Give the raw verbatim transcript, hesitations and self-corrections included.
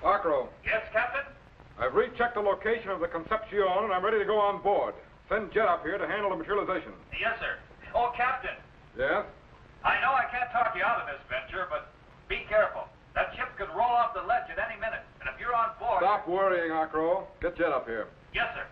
Akro. Yes, Captain? I've rechecked the location of the Concepcion, and I'm ready to go on board. Send Jet up here to handle the materialization. Yes, sir. Oh, Captain. Yes? I know I can't talk you out of this venture, but be careful. That ship could roll off the ledge at any minute, and if you're on board... Stop worrying, Akro. Get Jet up here. Yes, sir.